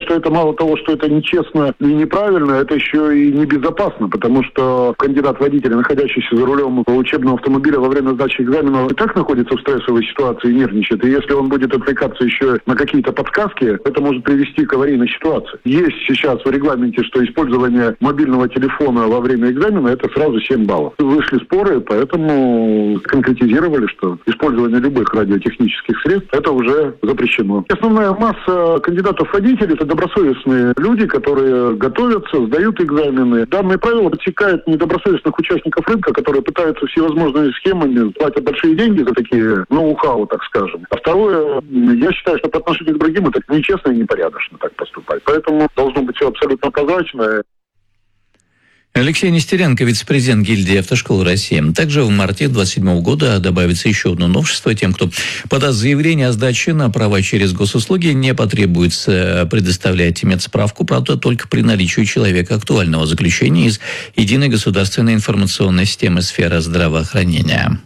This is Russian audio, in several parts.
что это мало того, что это нечестно и неправильно, это еще и небезопасно, потому что кандидат-водитель, находящийся за рулем учебного автомобиля во время сдачи экзамена, и так находится в стрессовой ситуации и нервничает. И если он будет отвлекаться еще на какие-то подсказки, это может привести к аварийной ситуации. Есть сейчас в регламенте, что использование мобильного телефона во время экзамена — это сразу 7 баллов. Вышли споры, поэтому конкретизировали, что использование любых радиотехнических средств — это уже запрещено. Основная масса кандидатов-водителей — это добросовестные люди, которые готовятся, сдают экзамены. Данные правила отсекают недобросовестных участников рынка, которые пытаются всевозможными схемами, платят большие деньги за такие ноу-хау, так скажем. А второе, я считаю, что по отношению к другим это нечестно и непорядочно так поступать. Поэтому должно быть все абсолютно прозрачно. Алексей Нестеренко, вице-президент гильдии автошкол России. Также в марте 2027 года добавится еще одно новшество. Тем, кто подаст заявление о сдаче на права через госуслуги, не потребуется предоставлять медсправку, правда, только при наличии у человека актуального заключения из Единой государственной информационной системы сферы здравоохранения.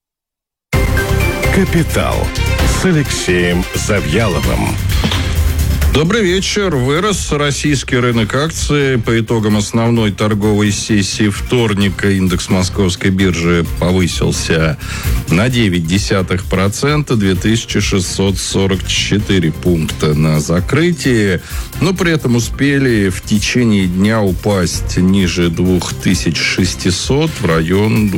«Капитал» с Алексеем Завьяловым. Добрый вечер. Вырос российский рынок акций. По итогам основной торговой сессии вторника индекс Московской биржи повысился на 0,9%, 2644 пункта на закрытии. Но при этом успели в течение дня упасть ниже 2600, в район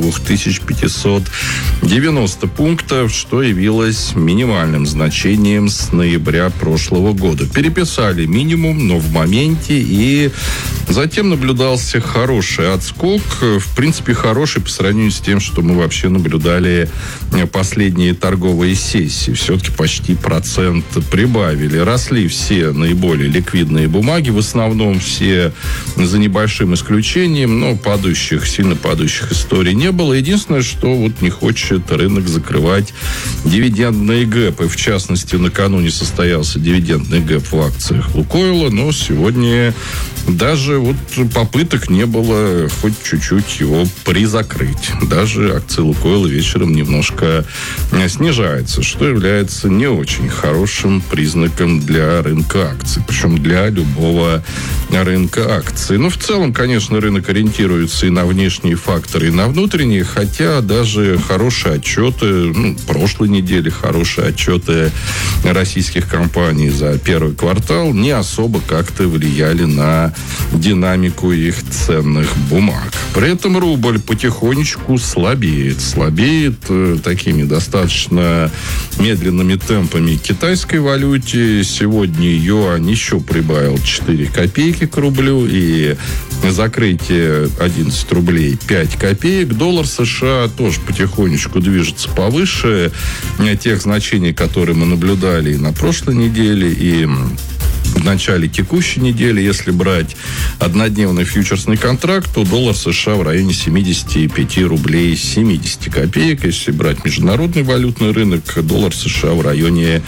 2590 пунктов, что явилось минимальным значением с ноября прошлого года. Переписали минимум, но в моменте, и затем наблюдался хороший отскок, в принципе, хороший по сравнению с тем, что мы вообще наблюдали последние торговые сессии. Все-таки почти 1% прибавили. Росли все наиболее ликвидные бумаги, в основном все за небольшим исключением, но сильно падающих историй не было. Единственное, что вот не хочет рынок закрывать дивидендные гэпы. В частности, накануне состоялся дивидендный гэп в акциях Лукойла, но сегодня даже вот попыток не было хоть чуть-чуть его призакрыть. Даже акции Лукойла вечером немножко снижаются, что является не очень хорошим признаком для рынка акций, причем для любого рынка акций. Но в целом, конечно, рынок ориентируется и на внешние факторы, и на внутренние, хотя даже хорошие отчеты, прошлой недели хорошие отчеты российских компаний за первый квартал не особо как-то влияли на динамику их ценных бумаг. При этом рубль потихонечку слабеет. Слабеет такими достаточно медленными темпами китайской валюте. Сегодня юань еще прибавил 4 копейки к рублю, и закрытие 11 рублей 5 копеек. Доллар США тоже потихонечку движется повыше тех значений, которые мы наблюдали и на прошлой неделе, и в начале текущей недели. Если брать однодневный фьючерсный контракт, то доллар США в районе 75 рублей 70 копеек. Если брать международный валютный рынок, доллар США в районе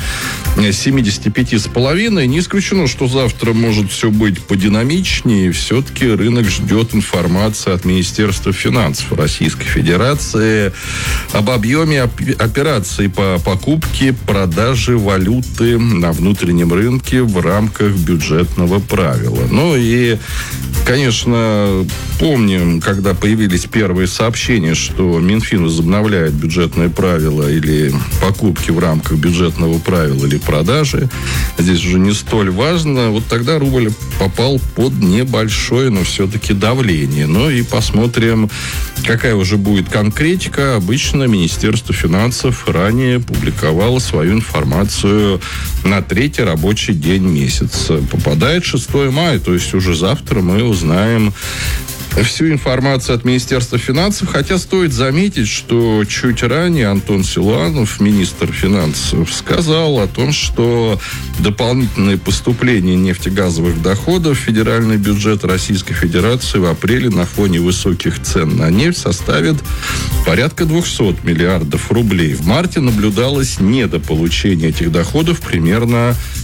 75,5. Не исключено, что завтра может все быть подинамичнее. Все-таки рынок ждет информации от Министерства финансов Российской Федерации об объеме операций по покупке, продаже валюты на внутреннем рынке в рамках бюджетного правила. Ну и, конечно, помним, когда появились первые сообщения, что Минфин возобновляет бюджетное правило или покупки в рамках бюджетного правила или продажи. Здесь уже не столь важно. Вот тогда рубль попал под небольшое, но все-таки давление. Ну и посмотрим, какая уже будет конкретика. Обычно Министерство финансов ранее публиковало свою информацию на 3-й рабочий день месяца. Попадает 6 мая, то есть уже завтра мы узнаем всю информацию от Министерства финансов, хотя стоит заметить, что чуть ранее Антон Силуанов, министр финансов, сказал о том, что дополнительные поступления нефтегазовых доходов в федеральный бюджет Российской Федерации в апреле на фоне высоких цен на нефть составит порядка 200 миллиардов рублей. В марте наблюдалось недополучение этих доходов примерно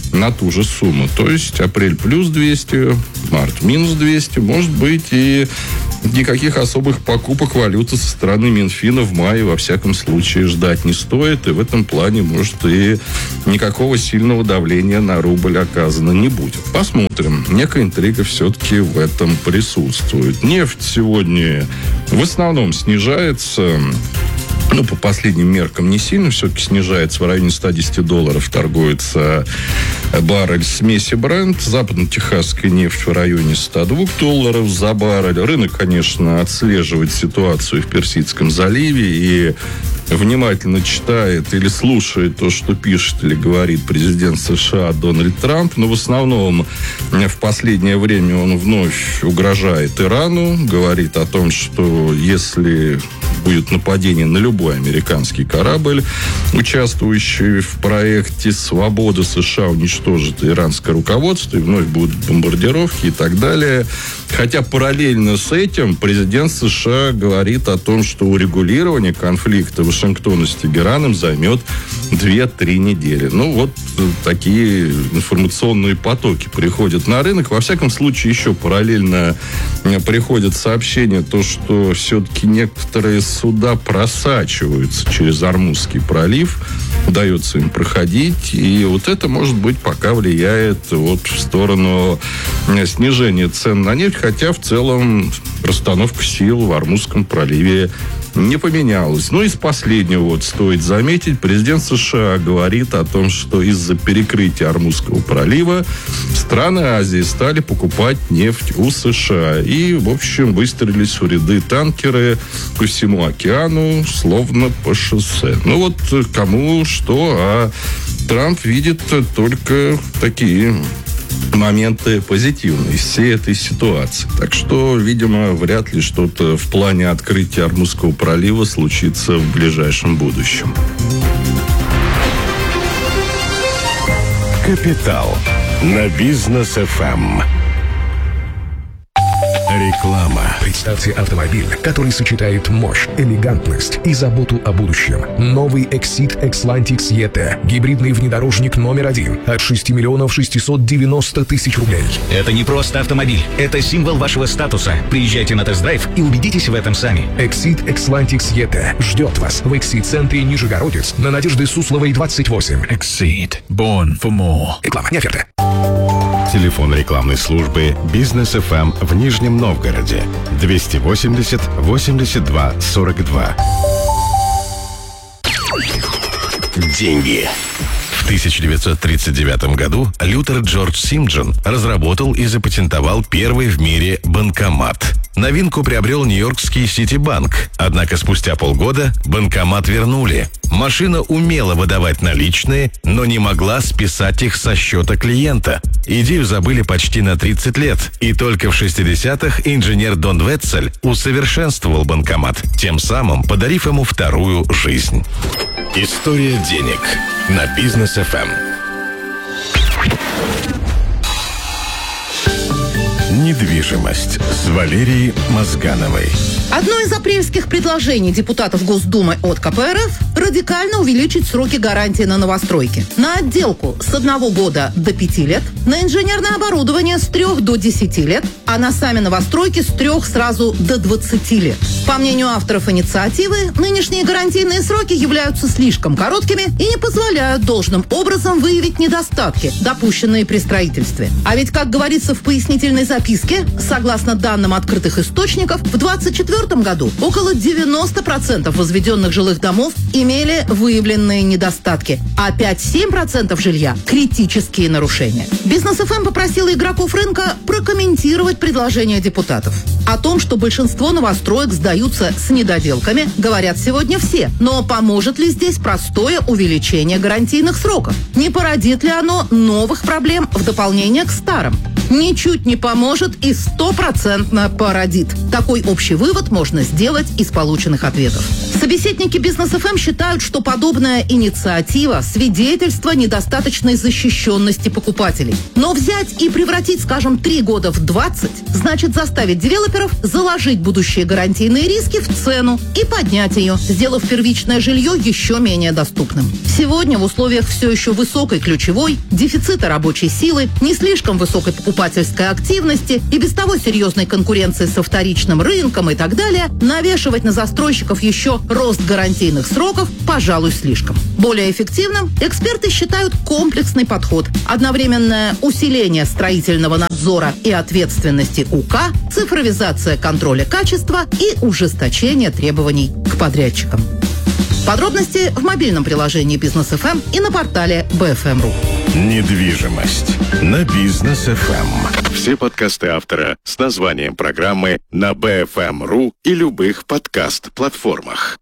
на ту же сумму. То есть апрель плюс 200, март минус 200. Может быть, и никаких особых покупок валюты со стороны Минфина в мае, во всяком случае, ждать не стоит. И в этом плане, может, и никакого сильного давления на рубль оказано не будет. Посмотрим. Некая интрига все-таки в этом присутствует. Нефть сегодня в основном снижается. По последним меркам не сильно, все-таки снижается, в районе $110 торгуется баррель смеси Brent. Западно-техасская нефть в районе $102 за баррель. Рынок, конечно, отслеживает ситуацию в Персидском заливе и внимательно читает или слушает то, что пишет или говорит президент США Дональд Трамп. Но в основном в последнее время он вновь угрожает Ирану, говорит о том, что если будет нападение на любой американский корабль, участвующий в проекте «Свобода», США уничтожит иранское руководство, и вновь будут бомбардировки и так далее. Хотя параллельно с этим президент США говорит о том, что урегулирование конфликта Вашингтона с Тегераном займет 2-3 недели. Такие информационные потоки приходят на рынок. Во всяком случае, еще параллельно приходят сообщения, то, что все-таки некоторые суда просачиваются через Ормузский пролив. Удается им проходить. И это, может быть, пока влияет в сторону снижения цен на нефть. Хотя, в целом, расстановка сил в Ормузском проливе не поменялась. Из последнего стоит заметить, президент США говорит о том, что из-за перекрытия Ормузского пролива страны Азии стали покупать нефть у США. И, в общем, выстроились в ряды танкеры по всему океану, словно по шоссе. Кому что, а Трамп видит только такие моменты позитивные из всей этой ситуации. Так что, видимо, вряд ли что-то в плане открытия Ормузского пролива случится в ближайшем будущем. «Капитал» на Бизнес ФМ. Реклама. Представьте автомобиль, который сочетает мощь, элегантность и заботу о будущем. Новый Exit Xlantic ET. Гибридный внедорожник номер 1 от 6 690 000 рублей. Это не просто автомобиль. Это символ вашего статуса. Приезжайте на тест-драйв и убедитесь в этом сами. Exit Xlantic ET ждет вас в Exit-центре Нижегородец на Надежды Сусловой, 28. Exit. Born for more. Реклама, не оферта. Телефон рекламной службы «Бизнес ФМ» в Нижнем Новгороде 280 82 42. Деньги. В 1939 году Лютер Джордж Симджон разработал и запатентовал первый в мире банкомат. Новинку приобрел нью-йоркский Ситибанк. Однако спустя полгода банкомат вернули. Машина умела выдавать наличные, но не могла списать их со счета клиента. Идею забыли почти на 30 лет. И только в 60-х инженер Дон Ветцель усовершенствовал банкомат, тем самым подарив ему вторую жизнь. История денег на Бизнес ФМ. Недвижимость с Валерией Мозгановой. Одно из апрельских предложений депутатов Госдумы от КПРФ – радикально увеличить сроки гарантии на новостройки. На отделку с 1 года до 5 лет, на инженерное оборудование с 3 до 10 лет, а на сами новостройки с 3 сразу до 20 лет. По мнению авторов инициативы, нынешние гарантийные сроки являются слишком короткими и не позволяют должным образом выявить недостатки, допущенные при строительстве. А ведь, как говорится в пояснительной записке, согласно данным открытых источников, в 2024 году около 90% возведенных жилых домов имели выявленные недостатки, а 5-7% жилья – критические нарушения. Бизнес ФМ попросила игроков рынка прокомментировать предложения депутатов. О том, что большинство новостроек сдаются с недоделками, говорят сегодня все. Но поможет ли здесь простое увеличение гарантийных сроков? Не породит ли оно новых проблем в дополнение к старым? Ничуть не поможет и 100% породит. Такой общий вывод можно сделать из полученных ответов. Собеседники Бизнес ФМ считают, что подобная инициатива – свидетельство недостаточной защищенности покупателей. Но взять и превратить, скажем, 3 года в 20 значит заставить девелоперов заложить будущие гарантийные риски в цену и поднять ее, сделав первичное жилье еще менее доступным. Сегодня в условиях все еще высокой ключевой, дефицита рабочей силы, не слишком высокой покупательской активности и без того серьезной конкуренции со вторичным рынком и так далее, навешивать на застройщиков еще рост гарантийных сроков, пожалуй, слишком. Более эффективным эксперты считают комплексный подход. Одновременное усиление строительного надзора и ответственности УК, цифровизация контроля качества и ужесточение требований к подрядчикам. Подробности в мобильном приложении Бизнес ФМ и на портале BFM.ru. Недвижимость на Бизнес ФМ. Все подкасты автора с названием программы на BFM.ru и любых подкаст-платформах.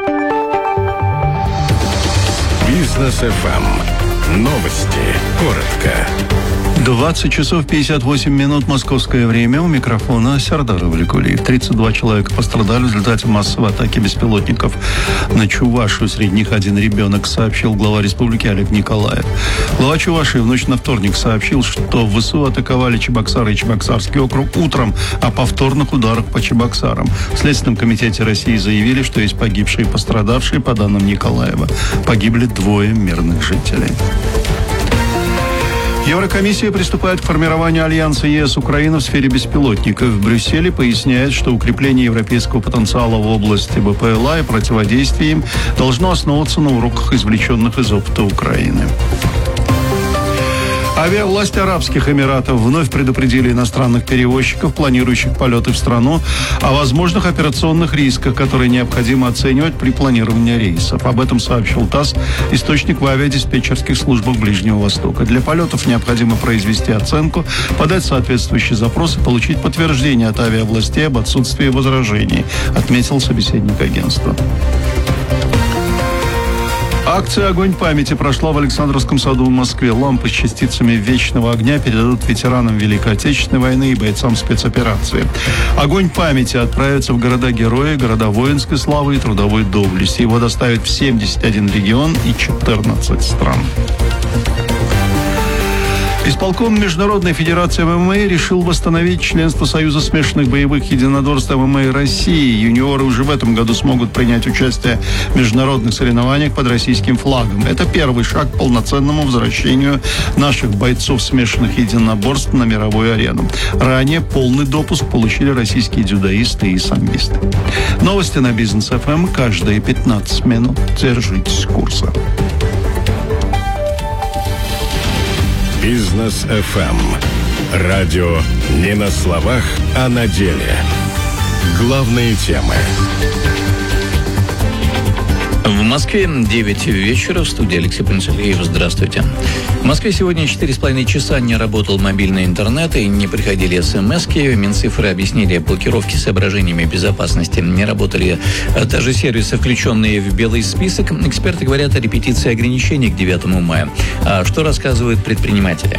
Бизнес ФМ. Новости. Коротко. 20 часов 58 минут московское время. У микрофона Сардар Валикулиев. 32 человека пострадали в результате массовой атаки беспилотников на Чувашию. Среди них 1 ребенок, сообщил глава республики Олег Николаев. Глава Чувашии в ночь на вторник сообщил, что ВСУ атаковали Чебоксары и Чебоксарский округ утром о повторных ударах по Чебоксарам. В Следственном комитете России заявили, что есть погибшие и пострадавшие. По данным Николаева, погибли 2 мирных жителей. Еврокомиссия приступает к формированию альянса ЕС-Украина в сфере беспилотников. В Брюсселе поясняет, что укрепление европейского потенциала в области БПЛА и противодействие им должно основываться на уроках, извлеченных из опыта Украины. Авиавласти Арабских Эмиратов вновь предупредили иностранных перевозчиков, планирующих полеты в страну, о возможных операционных рисках, которые необходимо оценивать при планировании рейсов. Об этом сообщил ТАСС, источник в авиадиспетчерских службах Ближнего Востока. Для полетов необходимо произвести оценку, подать соответствующий запрос и получить подтверждение от авиавластей об отсутствии возражений, отметил собеседник агентства. Акция «Огонь памяти» прошла в Александровском саду в Москве. Лампы с частицами вечного огня передадут ветеранам Великой Отечественной войны и бойцам спецоперации. «Огонь памяти» отправится в города-герои, города воинской славы и трудовой доблести. Его доставят в 71 регион и 14 стран. Исполком Международной Федерации ММА решил восстановить членство Союза смешанных боевых единоборств ММА России. Юниоры уже в этом году смогут принять участие в международных соревнованиях под российским флагом. Это первый шаг к полноценному возвращению наших бойцов смешанных единоборств на мировую арену. Ранее полный допуск получили российские дзюдоисты и самбисты. Новости на Бизнес ФМ каждые 15 минут. Держитесь курса. Бизнес ФМ. Радио не на словах, а на деле. Главные темы. В Москве 9 вечера. В студии Алексей Панцелеев. Здравствуйте. В Москве сегодня 4,5 часа не работал мобильный интернет и не приходили смски. Минцифры объяснили блокировки соображениями безопасности. Не работали даже сервисы, включенные в белый список. Эксперты говорят о репетиции ограничений к 9 мая. А что рассказывают предприниматели?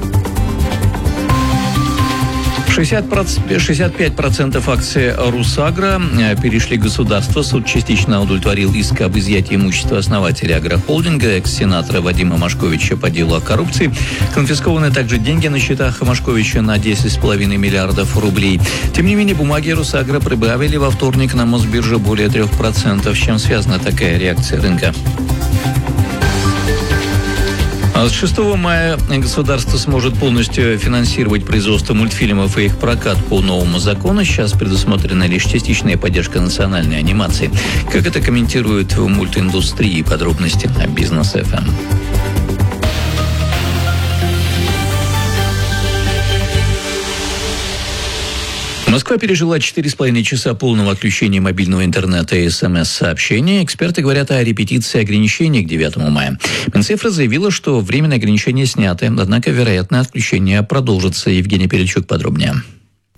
65% акций «Русагро» перешли государству. Суд частично удовлетворил иск об изъятии имущества основателя агрохолдинга, экс-сенатора Вадима Машковича по делу о коррупции. Конфискованы также деньги на счетах Машковича на 10,5 миллиардов рублей. Тем не менее, бумаги «Русагро» прибавили во вторник на Мосбирже более 3%. С чем связана такая реакция рынка? С 6 мая государство сможет полностью финансировать производство мультфильмов и их прокат по новому закону. Сейчас предусмотрена лишь частичная поддержка национальной анимации. Как это комментируют в мультиндустрии? Подробности на Бизнес ФМ. Москва пережила 4,5 часа полного отключения мобильного интернета и СМС-сообщений. Эксперты говорят о репетиции ограничений к 9 мая. Минцифра заявила, что временные ограничения сняты, однако, вероятно, отключение продолжится. Евгений Перельчук подробнее. По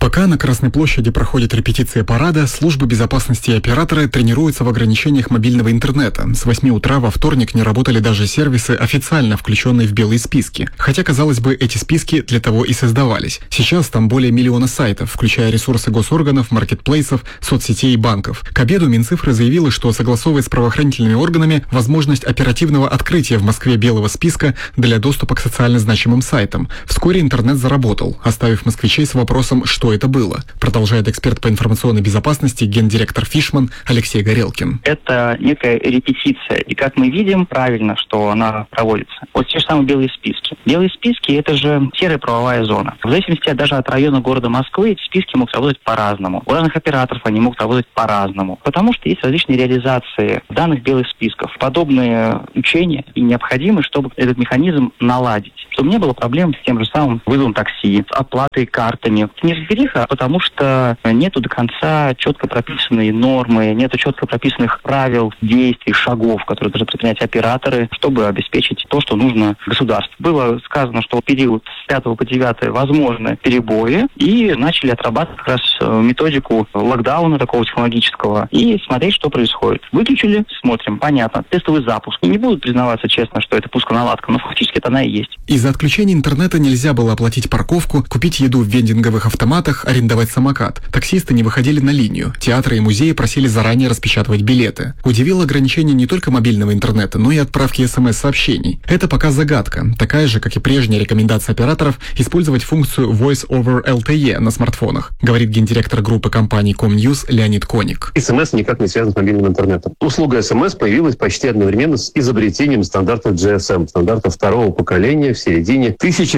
Пока на Красной площади проходит репетиция парада, службы безопасности и операторы тренируются в ограничениях мобильного интернета. С 8 утра во вторник не работали даже сервисы, официально включенные в белые списки. Хотя, казалось бы, эти списки для того и создавались. Сейчас там более миллиона сайтов, включая ресурсы госорганов, маркетплейсов, соцсетей и банков. К обеду Минцифры заявила, что согласовывает с правоохранительными органами возможность оперативного открытия в Москве белого списка для доступа к социально значимым сайтам. Вскоре интернет заработал, оставив москвичей с вопросом, что это было, продолжает эксперт по информационной безопасности, гендиректор Фишман Алексей Горелкин. Это некая репетиция, и как мы видим, правильно, что она проводится. Вот те же самые белые списки. Белые списки – это же серая правовая зона. В зависимости даже от района города Москвы эти списки могут работать по-разному. У разных операторов они могут работать по-разному, потому что есть различные реализации данных белых списков. Подобные учения и необходимы, чтобы этот механизм наладить, чтобы не было проблем с тем же самым вызовом такси, с оплатой картами. Неразбериха, потому что нету до конца четко прописанной нормы, нету четко прописанных правил, действий, шагов, которые должны предпринять операторы, чтобы обеспечить то, что нужно государству. Было сказано, что в период с 5 по 9 возможны перебои, и начали отрабатывать как раз методику локдауна такого технологического и смотреть, что происходит. Выключили, смотрим, понятно, тестовый запуск. И не будут признаваться честно, что это пусконаладка, но фактически это она и есть. Из-за отключения интернета нельзя было оплатить парковку, купить еду в вендинговых автоматах, арендовать самокат. Таксисты не выходили на линию. Театры и музеи просили заранее распечатывать билеты. Удивило ограничение не только мобильного интернета, но и отправки СМС-сообщений. Это пока загадка. Такая же, как и прежняя рекомендация операторов, использовать функцию Voice over LTE на смартфонах, говорит гендиректор группы компаний Comnews Леонид Коник. СМС никак не связан с мобильным интернетом. Услуга СМС появилась почти одновременно с изобретением стандарта GSM, стандарта второго поколения в середине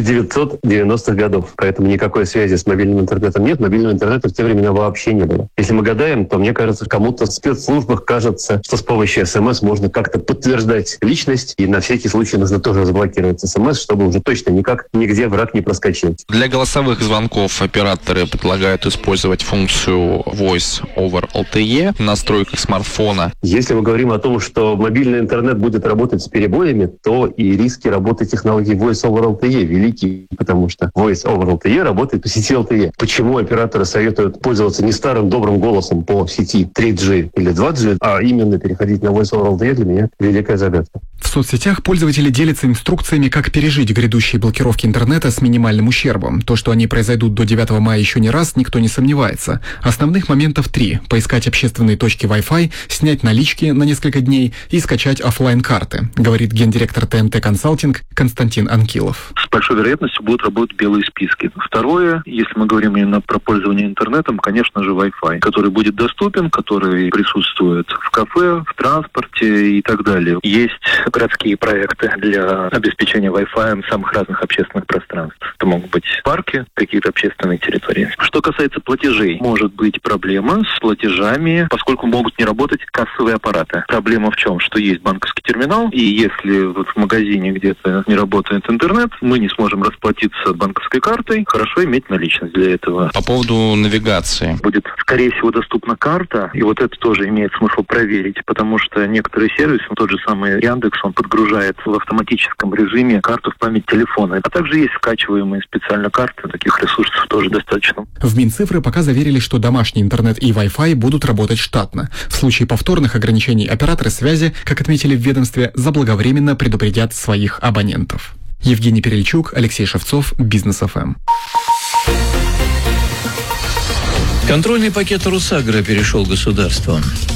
1990-х годов. Поэтому никакой связи с мобильным интернетом нет. Мобильного интернета в те времена вообще не было. Если мы гадаем, то, мне кажется, кому-то в спецслужбах кажется, что с помощью СМС можно как-то подтверждать личность, и на всякий случай нужно тоже заблокировать СМС, чтобы уже точно никак нигде враг не проскочил. Для голосовых звонков операторы предлагают использовать функцию Voice over LTE в настройках смартфона. Если мы говорим о том, что мобильный интернет будет работать с перебоями, то и риски работы технологий Voice over LTE велики, потому что Voice over LTE работает по сети LTE. Почему операторы советуют пользоваться не старым добрым голосом по сети 3G или 2G, а именно переходить на Voice over LTE, для меня великая загадка. В соцсетях пользователи делятся инструкциями, как пережить грядущие блокировки интернета с минимальным ущербом. То, что они произойдут до 9 мая еще не раз, никто не сомневается. Основных моментов 3. Поискать общественные точки Wi-Fi, снять налички на несколько дней и скачать офлайн-карты, говорит гендиректор ТМТ Консалтинг Константин Анкилов. С большой вероятностью будут работать белые списки. Второе, если мы говорим именно про пользование интернетом, конечно же, Wi-Fi, который будет доступен, который присутствует в кафе, в транспорте и так далее. Есть городские проекты для обеспечения Wi-Fi в самых разных общественных пространствах. Это могут быть парки, какие-то общественные территории. Что касается платежей, может быть проблема с платежами, поскольку могут не работать кассовые аппараты. Проблема в чем? Что есть банковский терминал, и если вот в магазине где-то не работает интернет, мы не сможем расплатиться банковской картой, хорошо иметь наличность для этого. По поводу навигации. Будет, скорее всего, доступна карта, и вот это тоже имеет смысл проверить, потому что некоторые сервисы, тот же самый Яндекс, он подгружает в автоматическом режиме карту в память телефона. А также есть скачиваемые специально карты, таких ресурсов тоже достаточно. В Минцифры пока заверили, что домашний интернет и Wi-Fi будут работать штатно. В случае повторных ограничений операторы связи, как отметили в ведомстве, заблаговременно предупредят своих абонентов. Евгений Перельчук, Алексей Шевцов, Бизнес ФМ. Контрольный пакет Русагро перешел государству.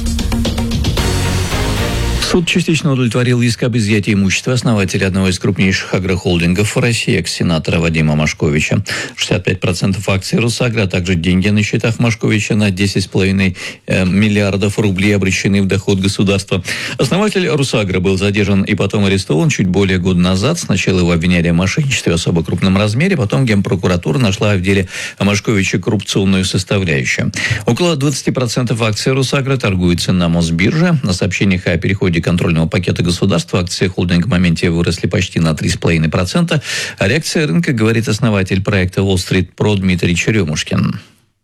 Суд частично удовлетворил иск об изъятии имущества основателя одного из крупнейших агрохолдингов в России, экс-сенатора Вадима Машковича. 65% акций Русагро, а также деньги на счетах Машковича на 10,5 миллиардов рублей обращены в доход государства. Основатель Русагро был задержан и потом арестован чуть более года назад. Сначала его обвиняли в мошенничестве в особо крупном размере, потом Генпрокуратура нашла в деле Машковича коррупционную составляющую. Около 20% акций Русагро торгуются на Мосбирже. На сообщениях о переходе контрольного пакета государства акции холдинга в моменте выросли почти на 3,5%. А реакция рынка, говорит основатель проекта Wall Street Pro Дмитрий Черемушкин.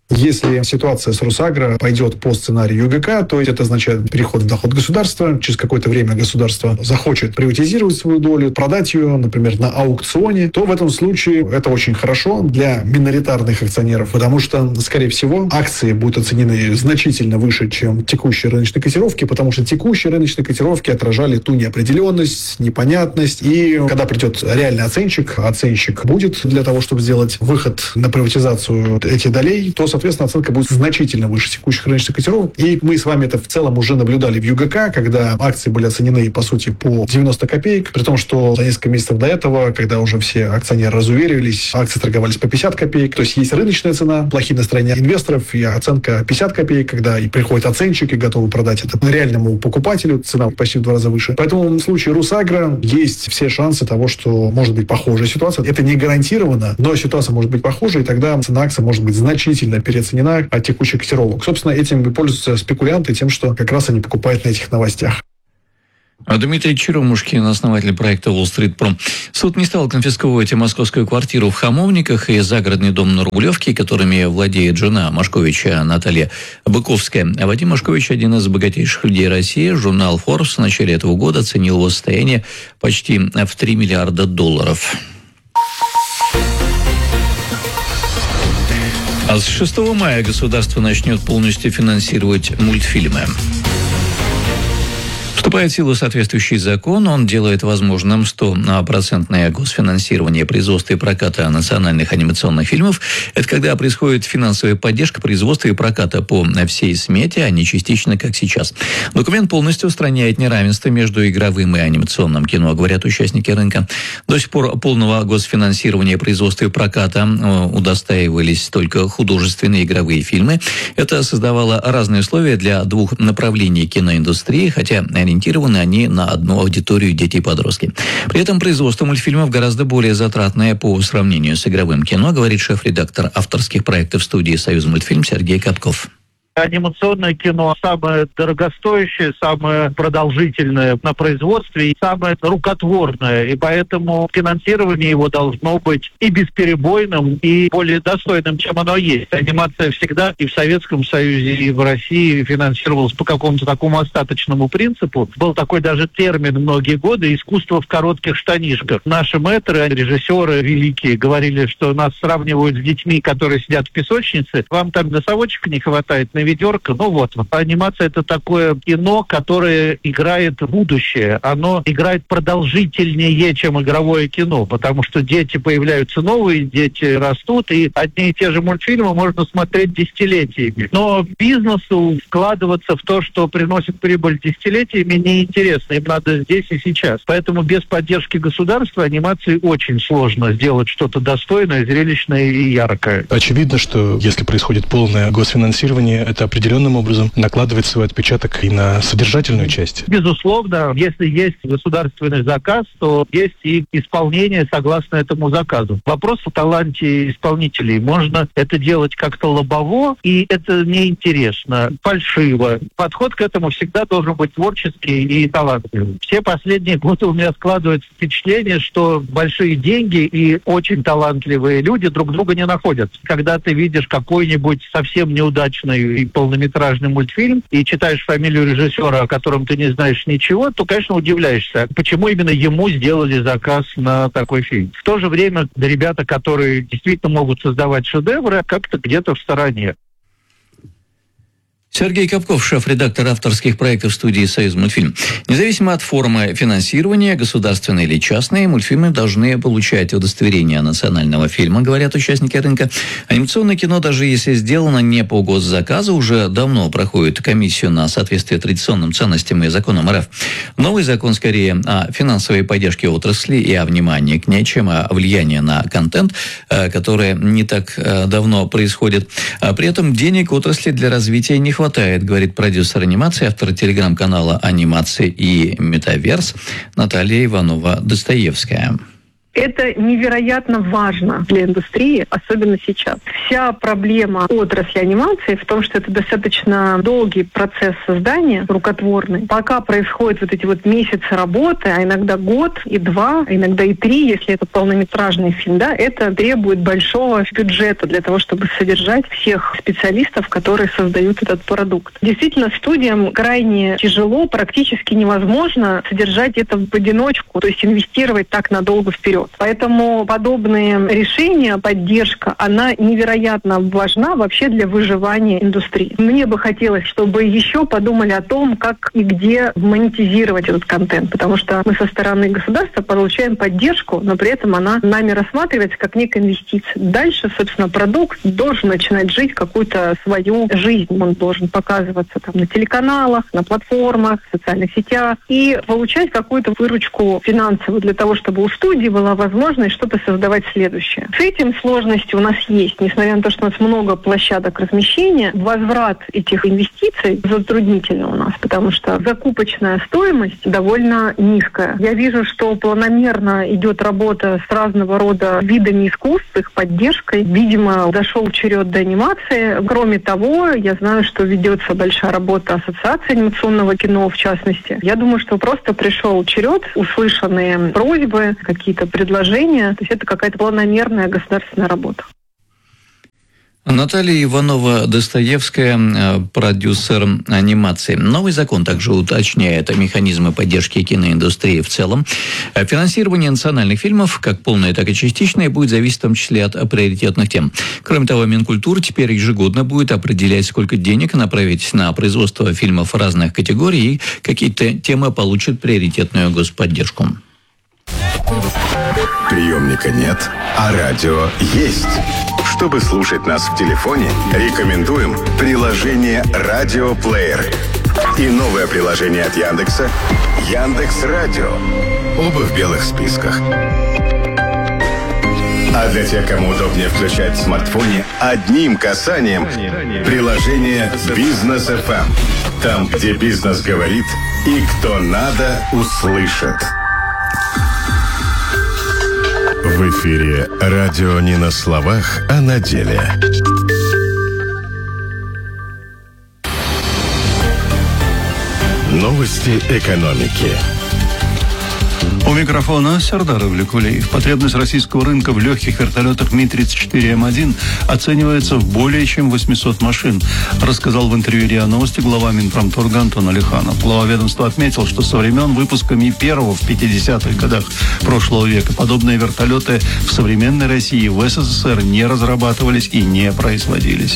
Если ситуация с Русагро пойдет по сценарию ЮГК, то это означает переход в доход государства. Через какое-то время государство захочет приватизировать свою долю, продать ее, например, на аукционе, то в этом случае это очень хорошо для миноритарных акционеров, потому что, скорее всего, акции будут оценены значительно выше, чем текущие рыночные котировки, потому что текущие рыночные котировки отражали ту неопределенность, непонятность. И когда придет реальный оценщик будет для того, чтобы сделать выход на приватизацию этих долей, то, соответственно, оценка будет значительно выше текущих рыночных котировок. И мы с вами это в целом уже наблюдали в ЮГК, когда акции были оценены, по сути, по 90 копеек, при том, что за несколько месяцев до этого, когда уже все акционеры разуверились, акции торговались по 50 копеек. То есть есть рыночная цена, плохие настроения инвесторов, и оценка 50 копеек, когда и приходит оценщик и готовы продать это реальному покупателю, цена почти в 2 раза выше. Поэтому в случае Русагро есть все шансы того, что может быть похожая ситуация. Это не гарантированно, но ситуация может быть похожей, и тогда цена акции может быть значительно переоценена от текущих котировок. Собственно, этим и пользуются спекулянты тем, что как раз они покупают на этих новостях. Дмитрий Черемушкин, основатель проекта Wall Street Pro. Суд не стал конфисковывать московскую квартиру в Хамовниках и загородный дом на Рублевке, которыми владеет жена Машковича Наталья Быковская. Вадим Машкович – один из богатейших людей России. Журнал Forbes в начале этого года оценил его состояние почти в $3 миллиарда. А с 6 мая государство начнет полностью финансировать мультфильмы. Вступает в силу соответствующий закон, он делает возможным 100% госфинансирование производства и проката национальных анимационных фильмов. Это когда происходит финансовая поддержка производства и проката по всей смете, а не частично, как сейчас. Документ полностью устраняет неравенство между игровым и анимационным кино, говорят участники рынка. До сих пор полного госфинансирования производства и проката удостаивались только художественные игровые фильмы. Это создавало разные условия для двух направлений киноиндустрии, хотя ориентированы они на одну аудиторию — дети и подростки. При этом производство мультфильмов гораздо более затратное по сравнению с игровым кино, говорит шеф-редактор авторских проектов студии «Союзмультфильм» Сергей Катков. Анимационное кино самое дорогостоящее, самое продолжительное на производстве и самое рукотворное. И поэтому финансирование его должно быть и бесперебойным, и более достойным, чем оно есть. Анимация всегда и в Советском Союзе, и в России финансировалась по какому-то такому остаточному принципу. Был такой даже термин многие годы — искусство в коротких штанишках. Наши мэтры, режиссеры великие, говорили, что нас сравнивают с детьми, которые сидят в песочнице. Вам там носовочек не хватает, на ведерко. Ну вот, анимация — это такое кино, которое играет в будущее. Оно играет продолжительнее, чем игровое кино, потому что дети появляются новые, дети растут, и одни и те же мультфильмы можно смотреть десятилетиями. Но бизнесу вкладываться в то, что приносит прибыль десятилетиями, неинтересно. Им надо здесь и сейчас. Поэтому без поддержки государства анимации очень сложно сделать что-то достойное, зрелищное и яркое. Очевидно, что если происходит полное госфинансирование, это определенным образом накладывает свой отпечаток и на содержательную часть. Безусловно, если есть государственный заказ, то есть и исполнение согласно этому заказу. Вопрос о таланте исполнителей. Можно это делать как-то лобово, и это неинтересно, фальшиво. Подход к этому всегда должен быть творческий и талантливый. Все последние годы у меня складывается впечатление, что большие деньги и очень талантливые люди друг друга не находят. Когда ты видишь какой-нибудь совсем неудачный и полнометражный мультфильм и читаешь фамилию режиссера, о котором ты не знаешь ничего, то, конечно, удивляешься, почему именно ему сделали заказ на такой фильм. В то же время ребята, которые действительно могут создавать шедевры, как-то где-то в стороне. Сергей Катков, шеф-редактор авторских проектов студии «Союзмультфильм». Независимо от формы финансирования, государственные или частные, мультфильмы должны получать удостоверение национального фильма, говорят участники рынка. Анимационное кино, даже если сделано не по госзаказу, уже давно проходит комиссию на соответствие традиционным ценностям и законам РФ. Новый закон скорее о финансовой поддержке отрасли и о внимании к ней, чем о влиянии на контент, которое не так давно происходит. При этом денег отрасли для развития не хватает, говорит продюсер анимации, автор телеграм-канала «Анимация и Метаверс» Наталья Иванова-Достоевская. Это невероятно важно для индустрии, особенно сейчас. Вся проблема отрасли анимации в том, что это достаточно долгий процесс создания, рукотворный. Пока происходят вот эти вот месяцы работы, а иногда год и 2, а иногда и 3, если это полнометражный фильм, да, это требует большого бюджета для того, чтобы содержать всех специалистов, которые создают этот продукт. Действительно, студиям крайне тяжело, практически невозможно содержать это в одиночку, то есть инвестировать так надолго вперед. Поэтому подобные решения, поддержка, она невероятно важна вообще для выживания индустрии. Мне бы хотелось, чтобы еще подумали о том, как и где монетизировать этот контент, потому что мы со стороны государства получаем поддержку, но при этом она нами рассматривается как некая инвестиция. Дальше, собственно, продукт должен начинать жить какую-то свою жизнь. Он должен показываться там на телеканалах, на платформах, в социальных сетях и получать какую-то выручку финансовую для того, чтобы у студии была возможность что-то создавать следующее. С этим сложности у нас есть. Несмотря на то, что у нас много площадок размещения, возврат этих инвестиций затруднительно у нас, потому что закупочная стоимость довольно низкая. Я вижу, что планомерно идет работа с разного рода видами искусств, их поддержкой. Видимо, дошел черед до анимации. Кроме того, я знаю, что ведется большая работа Ассоциации анимационного кино, в частности. Я думаю, что просто пришел черед, услышанные просьбы, какие-то предложения. То есть это какая-то планомерная государственная работа. Наталья Иванова-Достоевская, продюсер анимации. Новый закон также уточняет механизмы поддержки киноиндустрии в целом. Финансирование национальных фильмов, как полное, так и частичное, будет зависеть в том числе от приоритетных тем. Кроме того, Минкультура теперь ежегодно будет определять, сколько денег направить на производство фильмов разных категорий и какие-то темы получат приоритетную господдержку. Приемника нет, а радио есть. Чтобы слушать нас в телефоне, рекомендуем приложение «Радиоплеер» и новое приложение от Яндекса «Яндекс.Радио». Оба в белых списках. А для тех, кому удобнее включать в смартфоне, одним касанием приложение «Бизнес.ФМ». Там, где бизнес говорит и кто надо, услышит. В эфире радио не на словах, а на деле. Новости экономики. У микрофона Сардар Ивликулиев. Потребность российского рынка в легких вертолетах Ми-34М1 оценивается в более чем 800 машин, рассказал в интервью РИА Новости глава Минпромторга Антон Алиханов. Глава ведомства отметил, что со времен выпуска Ми-1 в 50-х годах прошлого века подобные вертолеты в современной России и в СССР не разрабатывались и не производились.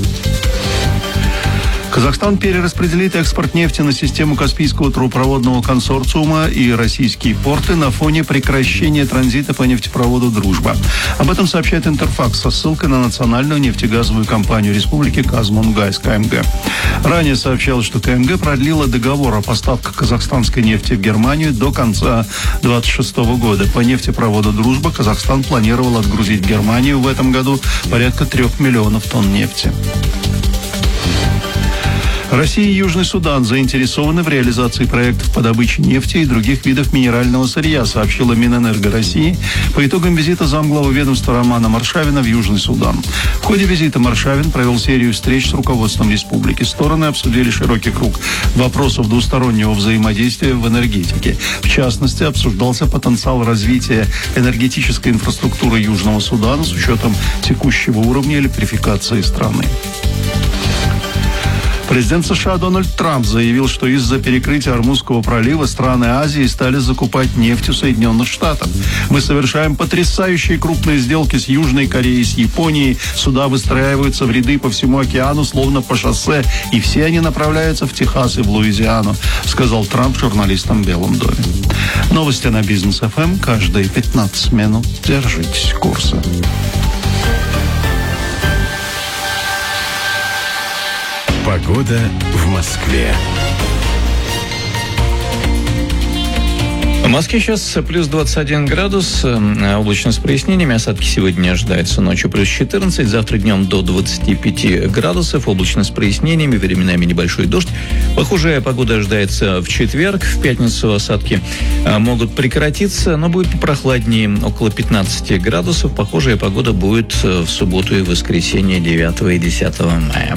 Казахстан перераспределит экспорт нефти на систему Каспийского трубопроводного консорциума и российские порты на фоне прекращения транзита по нефтепроводу «Дружба». Об этом сообщает Интерфакс со ссылкой на национальную нефтегазовую компанию республики «Казмунгайс» КМГ. Ранее сообщалось, что КМГ продлила договор о поставках казахстанской нефти в Германию до конца 2026 года. По нефтепроводу «Дружба» Казахстан планировал отгрузить в Германию в этом году порядка 3 миллионов тонн нефти. Россия и Южный Судан заинтересованы в реализации проектов по добыче нефти и других видов минерального сырья, сообщила Минэнерго России по итогам визита замглавы ведомства Романа Маршавина в Южный Судан. В ходе визита Маршавин провел серию встреч с руководством республики. Стороны обсудили широкий круг вопросов двустороннего взаимодействия в энергетике. В частности, обсуждался потенциал развития энергетической инфраструктуры Южного Судана с учетом текущего уровня электрификации страны. Президент США Дональд Трамп заявил, что из-за перекрытия Ормузского пролива страны Азии стали закупать нефть у Соединенных Штатов. Мы совершаем потрясающие крупные сделки с Южной Кореей, с Японией. Суда выстраиваются в ряды по всему океану, словно по шоссе, и все они направляются в Техас и в Луизиану, сказал Трамп журналистам в Белом доме. Новости на Бизнес.ФМ каждые 15 минут. Держитесь курса. Погода в Москве. В Москве сейчас плюс 21 градус, облачно с прояснениями, осадки сегодня ожидаются ночью плюс 14, завтра днем до 25 градусов, облачно с прояснениями, временами небольшой дождь. Похожая погода ожидается в четверг, в пятницу осадки могут прекратиться, но будет попрохладнее, около 15 градусов. Похожая погода будет в субботу и воскресенье 9 и 10 мая.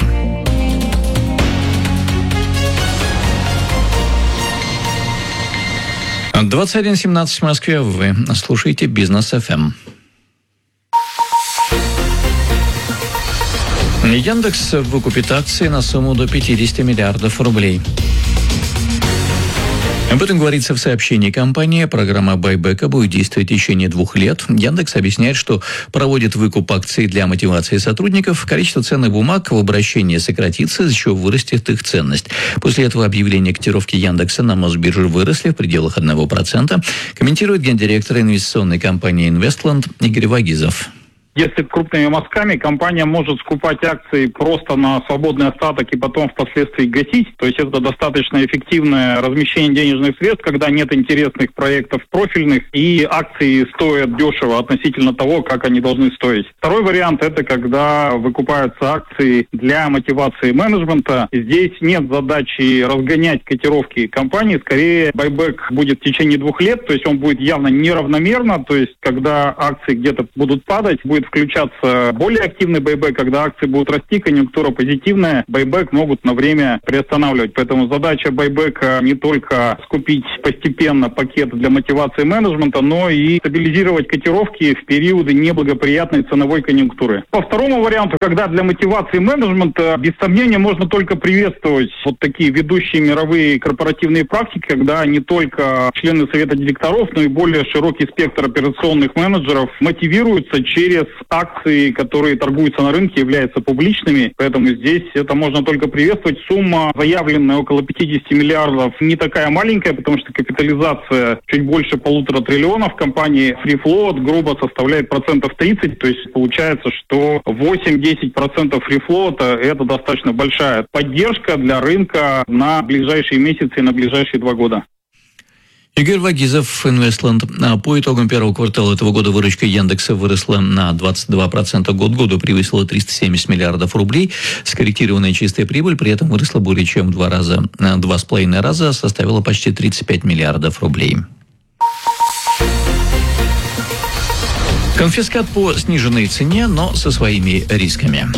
— 21:17 в Москве. Вы слушаете Бизнес ФМ. Яндекс выкупит акции на сумму до 50 миллиардов рублей. Об этом говорится в сообщении компании. Программа байбека будет действовать в течение 2 лет. Яндекс объясняет, что проводит выкуп акций для мотивации сотрудников. Количество ценных бумаг в обращении сократится, из-за чего вырастет их ценность. После этого объявления котировки Яндекса на Мосбирже выросли в пределах 1%. Комментирует гендиректор инвестиционной компании «Инвестланд» Игорь Вагизов. Если крупными мазками компания может скупать акции просто на свободный остаток и потом впоследствии гасить, то есть это достаточно эффективное размещение денежных средств, когда нет интересных проектов профильных и акции стоят дешево относительно того, как они должны стоить. Второй вариант – это когда выкупаются акции для мотивации менеджмента. Здесь нет задачи разгонять котировки компании, скорее байбек будет в течение 2 лет, то есть он будет явно неравномерно, то есть когда акции где-то будут падать, будет включаться более активный байбек, когда акции будут расти, конъюнктура позитивная, байбек могут на время приостанавливать. Поэтому задача байбека не только скупить постепенно пакет для мотивации менеджмента, но и стабилизировать котировки в периоды неблагоприятной ценовой конъюнктуры. По второму варианту, когда для мотивации менеджмента, без сомнения, можно только приветствовать вот такие ведущие мировые корпоративные практики, когда не только члены совета директоров, но и более широкий спектр операционных менеджеров мотивируются через акции, которые торгуются на рынке, являются публичными, поэтому здесь это можно только приветствовать. Сумма, заявленная около 50 миллиардов, не такая маленькая, потому что капитализация чуть больше 1,5 триллиона в компании Free Float грубо составляет 30%, то есть получается, что 8-10% Free Float это достаточно большая поддержка для рынка на ближайшие месяцы и на ближайшие 2 года. Игорь Вагизов, Инвестланд. По итогам первого квартала этого года выручка Яндекса выросла на 22%, год к году превысила 370 миллиардов рублей. Скорректированная чистая прибыль при этом выросла более чем в 2,5 раза, составила почти 35 миллиардов рублей. Конфискат по сниженной цене, но со своими рисками.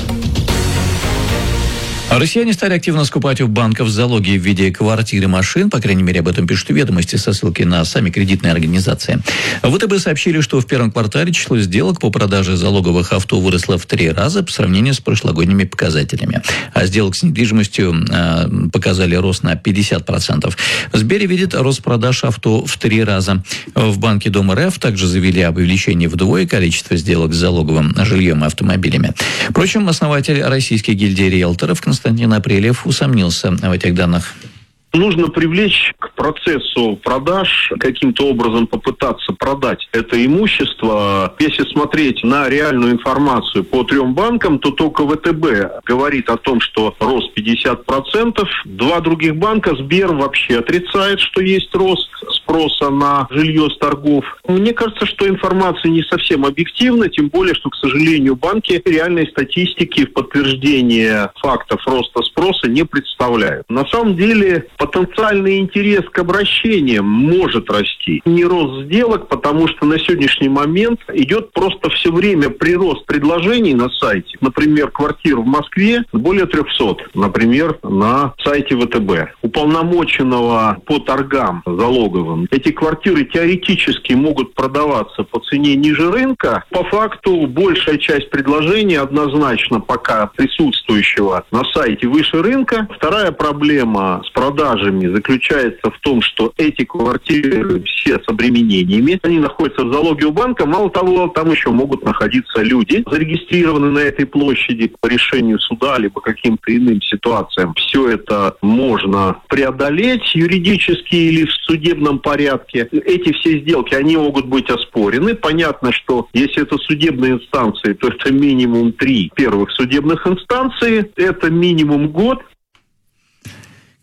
Россияне стали активно скупать у банков залоги в виде квартир и машин. По крайней мере, об этом пишут ведомости со ссылкой на сами кредитные организации. ВТБ сообщили, что в первом квартале число сделок по продаже залоговых авто выросло в 3 раза по сравнению с прошлогодними показателями. А сделок с недвижимостью показали рост на 50%. В Сбере видит рост продаж авто в 3 раза. В Банке Дом РФ также завели об увеличении вдвое количества сделок с залоговым жильем и автомобилями. Впрочем, основатель Российской гильдии риэлторов Константин Апрелев усомнился в этих данных. Нужно привлечь к процессу продаж, каким-то образом попытаться продать это имущество. Если смотреть на реальную информацию по 3 банкам, то только ВТБ говорит о том, что рост 50%. 2 других банка, Сбер, вообще отрицает, что есть рост спроса на жилье с торгов. Мне кажется, что информация не совсем объективна, тем более, что, к сожалению, банки реальной статистики в подтверждение фактов роста спроса не представляют. На самом деле, потенциальный интерес к обращениям может расти. Не рост сделок, потому что на сегодняшний момент идет просто все время прирост предложений на сайте. Например, квартир в Москве более 300, например, на сайте ВТБ. Уполномоченного по торгам залоговым. Эти квартиры теоретически могут продаваться по цене ниже рынка. По факту большая часть предложений однозначно пока присутствующего на сайте выше рынка. Вторая проблема с продажей заключается в том, что эти квартиры все с обременениями, они находятся в залоге у банка. Мало того, там еще могут находиться люди, зарегистрированные на этой площади по решению суда, либо каким-то иным ситуациям. Все это можно преодолеть юридически или в судебном порядке. Эти все сделки, они могут быть оспорены. Понятно, что если это судебные инстанции, то это минимум 3 первых судебных инстанции, это минимум год.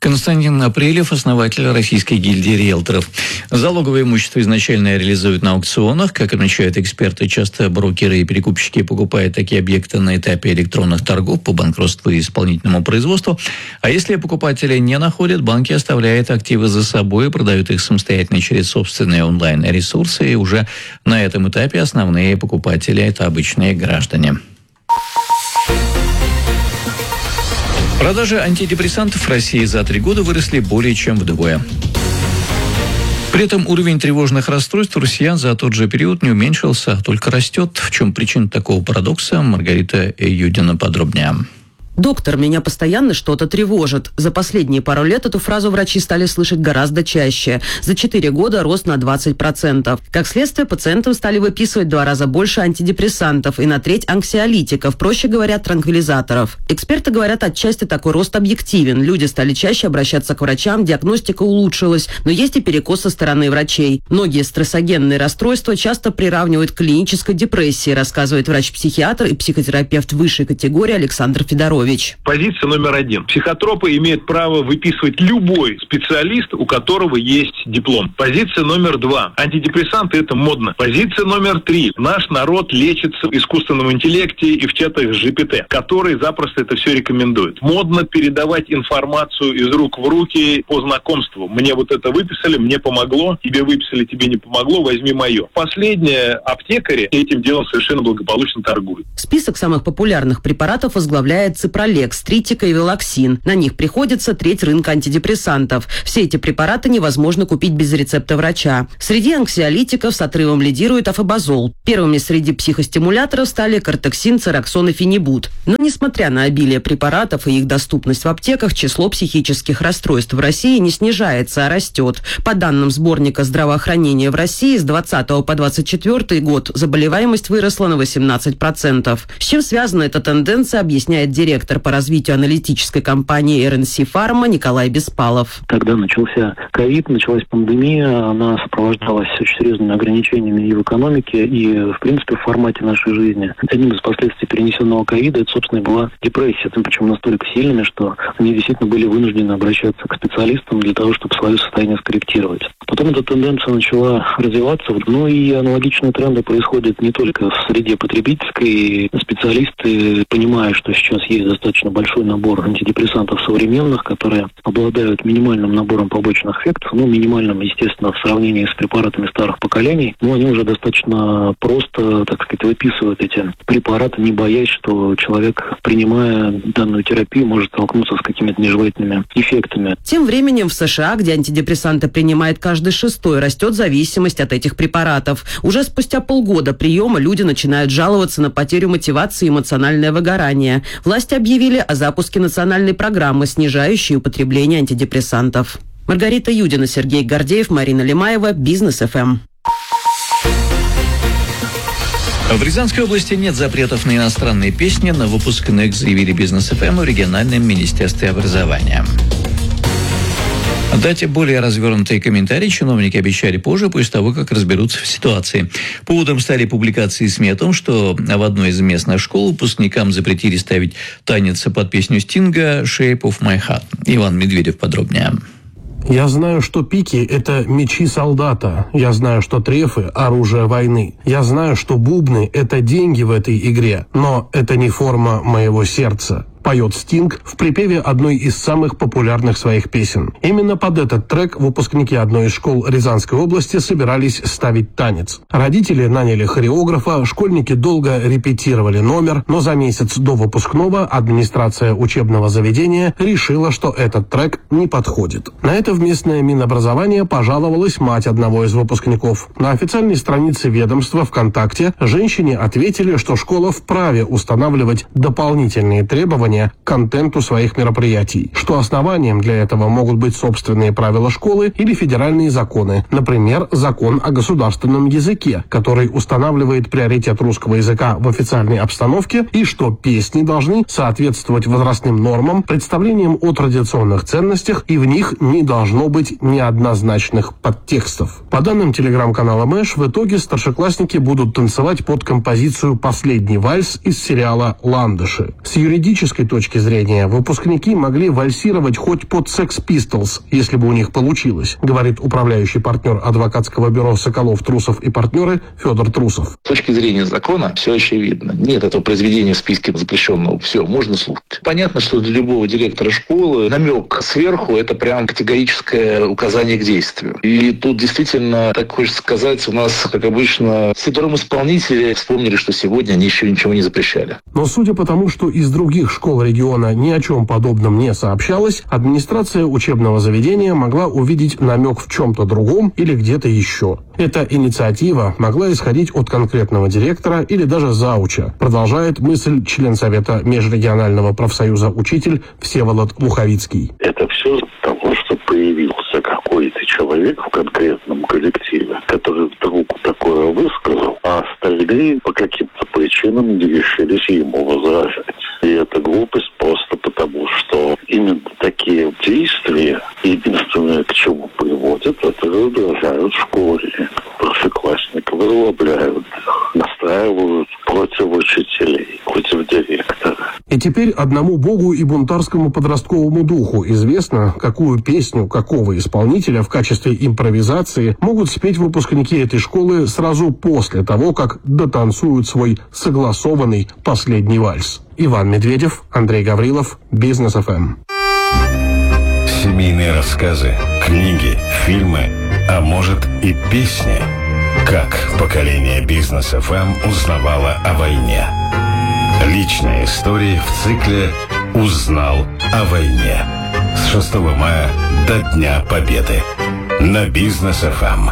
Константин Апрелев, основатель Российской гильдии риэлторов. Залоговое имущество изначально реализуют на аукционах. Как отмечают эксперты, часто брокеры и перекупщики покупают такие объекты на этапе электронных торгов по банкротству и исполнительному производству. А если покупатели не находят, банки оставляют активы за собой и продают их самостоятельно через собственные онлайн-ресурсы. И уже на этом этапе основные покупатели – это обычные граждане. Продажи антидепрессантов в России за 3 года выросли более чем вдвое. При этом уровень тревожных расстройств у россиян за тот же период не уменьшился, а только растет. В чем причина такого парадокса? Маргарита Юдина подробнее. «Доктор, меня постоянно что-то тревожит». За последние пару лет эту фразу врачи стали слышать гораздо чаще. За 4 года рост на 20%. Как следствие, пациентам стали выписывать в 2 раза больше антидепрессантов и на треть анксиолитиков, проще говоря, транквилизаторов. Эксперты говорят, отчасти такой рост объективен. Люди стали чаще обращаться к врачам, диагностика улучшилась, но есть и перекос со стороны врачей. Многие стрессогенные расстройства часто приравнивают к клинической депрессии, рассказывает врач-психиатр и психотерапевт высшей категории Александр Федорович. Позиция номер 1. Психотропы имеет право выписывать любой специалист, у которого есть диплом. Позиция номер 2. Антидепрессанты – это модно. Позиция номер 3. Наш народ лечится в искусственном интеллекте и в чатах с GPT, которые запросто это все рекомендуют. Модно передавать информацию из рук в руки по знакомству. Мне вот это выписали, мне помогло, тебе выписали, тебе не помогло, возьми мое. Последние аптекари этим делом совершенно благополучно торгуют. Список самых популярных препаратов возглавляет Ципролекс, Тритика и Велоксин. На них приходится треть рынка антидепрессантов. Все эти препараты невозможно купить без рецепта врача. Среди анксиолитиков с отрывом лидирует афобазол. Первыми среди психостимуляторов стали кортексин, цероксон и фенибут. Но несмотря на обилие препаратов и их доступность в аптеках, число психических расстройств в России не снижается, а растет. По данным сборника здравоохранения в России с 20 по 24 год заболеваемость выросла на 18%. С чем связана эта тенденция, объясняет директор по развитию аналитической компании RNC Pharma Николай Беспалов. Когда начался ковид, началась пандемия, она сопровождалась очень серьезными ограничениями и в экономике, и, в принципе, в формате нашей жизни. Одним из последствий перенесенного ковида, это, собственно, была депрессия, причем настолько сильными, что они действительно были вынуждены обращаться к специалистам для того, чтобы свое состояние скорректировать. Потом эта тенденция начала развиваться, и аналогичные тренды происходят не только в среде потребительской. Специалисты, понимая, что сейчас есть достаточно большой набор антидепрессантов современных, которые обладают минимальным набором побочных эффектов, минимальным, естественно, в сравнении с препаратами старых поколений, но они уже достаточно просто, так сказать, выписывают эти препараты, не боясь, что человек, принимая данную терапию, может столкнуться с какими-то нежелательными эффектами. Тем временем в США, где антидепрессанты принимает каждый 6-й, растет зависимость от этих препаратов. Уже спустя полгода приема люди начинают жаловаться на потерю мотивации и эмоциональное выгорание. Власти объявили о запуске национальной программы, снижающей употребление антидепрессантов. Маргарита Юдина, Сергей Гордеев, Марина Лемаева, Бизнес ФМ. В Рязанской области нет запретов на иностранные песни. На выпускных заявили Бизнес ФМ в региональном министерстве образования. Дать более развернутые комментарии чиновники обещали позже, после того, как разберутся в ситуации. Поводом стали публикации СМИ о том, что в одной из местных школ выпускникам запретили ставить танец под песню Стинга «Shape of My Heart». Иван Медведев подробнее. Я знаю, что пики – это мечи солдата. Я знаю, что трефы – оружие войны. Я знаю, что бубны – это деньги в этой игре. Но это не форма моего сердца. Поет Стинг в припеве одной из самых популярных своих песен. Именно под этот трек выпускники одной из школ Рязанской области собирались ставить танец. Родители наняли хореографа, школьники долго репетировали номер, но за месяц до выпускного администрация учебного заведения решила, что этот трек не подходит. На это в местное Минобразование пожаловалась мать одного из выпускников. На официальной странице ведомства ВКонтакте женщине ответили, что школа вправе устанавливать дополнительные требования к контенту своих мероприятий, что основанием для этого могут быть собственные правила школы или федеральные законы, например, закон о государственном языке, который устанавливает приоритет русского языка в официальной обстановке, и что песни должны соответствовать возрастным нормам, представлениям о традиционных ценностях, и в них не должно быть неоднозначных подтекстов. По данным телеграм-канала Мэш, в итоге старшеклассники будут танцевать под композицию «Последний вальс» из сериала «Ландыши». С юридической точки зрения, выпускники могли вальсировать хоть под Sex Pistols, если бы у них получилось, говорит управляющий партнер адвокатского бюро «Соколов, Трусов и партнеры» Федор Трусов. С точки зрения закона все очевидно. Нет этого произведения в списке запрещенного. Все, можно слушать. Понятно, что для любого директора школы намек сверху – это прям категорическое указание к действию. И тут действительно, так хочется сказать, у нас, как обычно, исполнители вспомнили, что сегодня они еще ничего не запрещали. Но судя по тому, что из других школ региона ни о чем подобном не сообщалось, администрация учебного заведения могла увидеть намек в чем-то другом или где-то еще. Эта инициатива могла исходить от конкретного директора или даже зауча, продолжает мысль член Совета межрегионального профсоюза «Учитель» Всеволод Луховицкий. Это все от того, что появился какой-то человек в конкретном коллективе, который вдруг такое высказал, а остальные по каким-то причинам не решились ему возражать. И это глупость просто потому, что именно такие действия, единственное, к чему приводят, это раздражают в школе. Старшеклассников разлобляют, настраивают против учителей, против директора. И теперь одному богу и бунтарскому подростковому духу известно, какую песню какого исполнителя в качестве импровизации могут спеть выпускники этой школы сразу после того, как дотанцуют свой согласованный последний вальс. Иван Медведев, Андрей Гаврилов, Бизнес ФМ. Семейные рассказы, книги, фильмы, а может и песни. Как поколение Бизнес ФМ узнавало о войне. Личные истории в цикле «Узнал о войне». С 6 мая до Дня Победы. На Бизнес ФМ.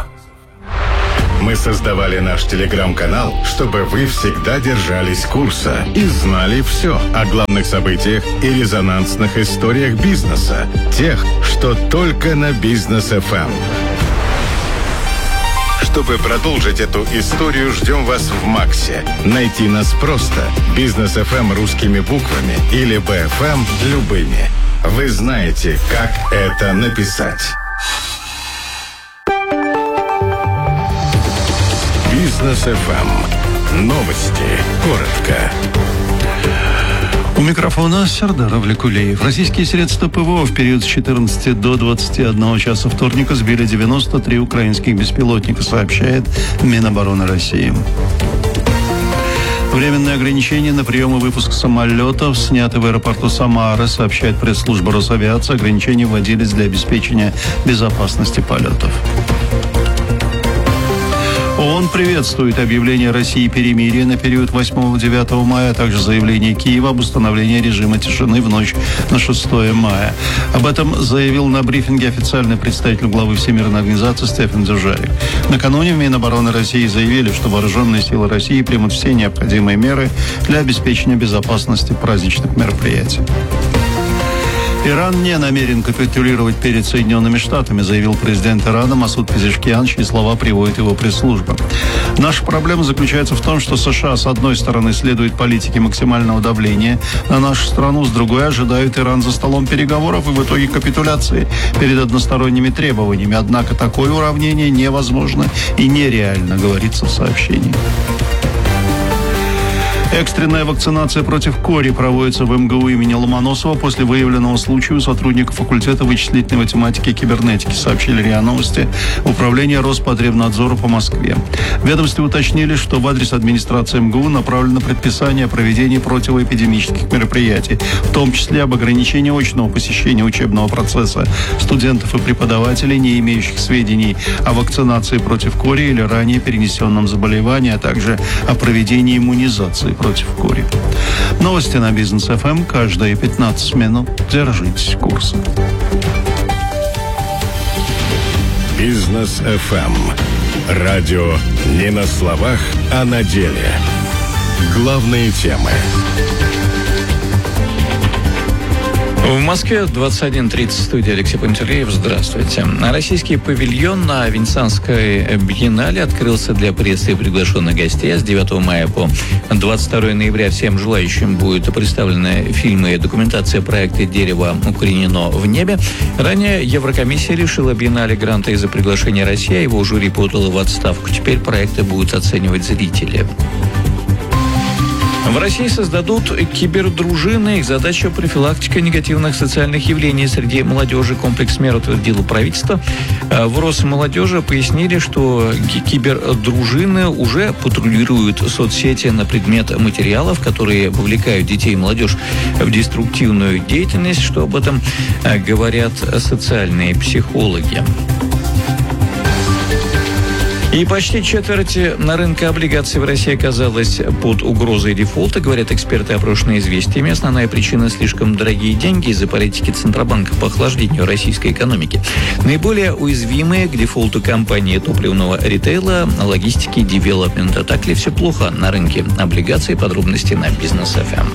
Мы создавали наш телеграм-канал, чтобы вы всегда держались курса и знали все о главных событиях и резонансных историях бизнеса. Тех, что только на Бизнес ФМ. Чтобы продолжить эту историю, ждем вас в Максе. Найти нас просто. Бизнес ФМ русскими буквами или БФМ любыми. Вы знаете, как это написать. Бизнес ФМ. Новости. Коротко. У микрофона Сердар Авликулеев. Российские средства ПВО в период с 14 до 21 часа вторника сбили 93 украинских беспилотника, сообщает Минобороны России. Временные ограничения на прием и выпуск самолетов сняты в аэропорту Самары, сообщает пресс-служба Росавиации. Ограничения вводились для обеспечения безопасности полетов. ООН приветствует объявление России перемирия на период 8-9 мая, а также заявление Киева об установлении режима тишины в ночь на 6 мая. Об этом заявил на брифинге официальный представитель главы Всемирной организации Стефан Дюжарик. Накануне в Минобороны России заявили, что вооруженные силы России примут все необходимые меры для обеспечения безопасности праздничных мероприятий. Иран не намерен капитулировать перед Соединенными Штатами, заявил президент Ирана Масуд Пезешкиан, чьи слова приводит его пресс-служба. Наша проблема заключается в том, что США, с одной стороны, следует политике максимального давления на нашу страну, с другой ожидают Иран за столом переговоров и в итоге капитуляции перед односторонними требованиями. Однако такое уравнение невозможно и нереально, говорится в сообщении. Экстренная вакцинация против кори проводится в МГУ имени Ломоносова после выявленного случая у сотрудников факультета вычислительной математики и кибернетики, сообщили РИА Новости, Управление Роспотребнадзора по Москве. В ведомстве уточнили, что в адрес администрации МГУ направлено предписание о проведении противоэпидемических мероприятий, в том числе об ограничении очного посещения учебного процесса студентов и преподавателей, не имеющих сведений о вакцинации против кори или ранее перенесенном заболевании, а также о проведении иммунизации против кори. Новости на Бизнес ФМ каждые 15 минут. Держитесь курса. Бизнес ФМ. Радио не на словах, а на деле. Главные темы. В Москве 21:30, студия Алексей Пантелеев. Здравствуйте. Российский павильон на Венецианской биеннале открылся для прессы и приглашенных гостей. С 9 мая по 22 ноября всем желающим будут представлены фильмы и документация проекта «Дерево укоренено в небе». Ранее Еврокомиссия лишила биеннале гранта из-за приглашения России, а его жюри подало в отставку. Теперь проекты будут оценивать зрители. В России создадут кибердружины. Их задача – профилактика негативных социальных явлений среди молодежи. Комплекс мер утвердило правительство. В Росмолодежи пояснили, что кибердружины уже патрулируют соцсети на предмет материалов, которые вовлекают детей и молодежь в деструктивную деятельность. Что об этом говорят социальные психологи. И почти четверть на рынке облигаций в России оказалась под угрозой дефолта, говорят эксперты, опрошенные «Известиями». Основная причина – слишком дорогие деньги из-за политики Центробанка по охлаждению российской экономики. Наиболее уязвимые к дефолту компании топливного ритейла, логистики, девелопмента. Так ли все плохо на рынке облигаций? Подробности на Business FM.